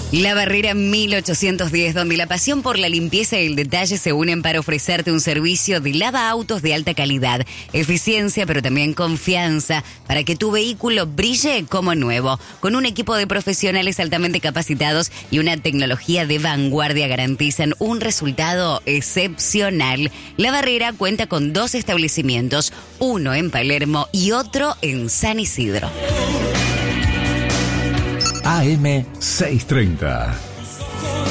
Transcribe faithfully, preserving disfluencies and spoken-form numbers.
La Barrera mil ochocientos diez, donde la pasión por la limpieza y el detalle se unen para ofrecerte un servicio de lavaautos de alta calidad, eficiencia, pero también confianza, para que tu vehículo brille como nuevo. Con un equipo de profesionales altamente capacitados y una tecnología de vanguardia garantizan un resultado excepcional. La Barrera cuenta con dos establecimientos, uno en Palermo y otro en San Isidro. A M seiscientos treinta.